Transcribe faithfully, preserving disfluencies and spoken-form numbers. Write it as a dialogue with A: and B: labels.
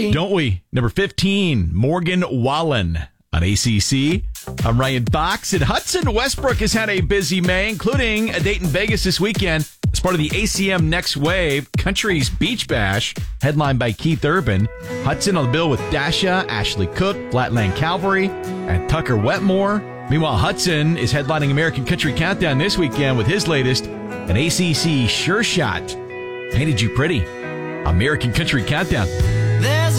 A: we?
B: Don't we? Number fifteen, Morgan Wallen on A C C. I'm Ryan Fox, and Hudson Westbrook has had a busy May, including a date in Vegas this weekend as part of the A C M Next Wave Country's Beach Bash, headlined by Keith Urban. Hudson on the bill with Dasha, Ashley Cook, Flatland Calvary, and Tucker Wetmore. Meanwhile, Hudson is headlining American Country Countdown this weekend with his latest, an A C C Sure Shot. Painted You Pretty. American Country Countdown.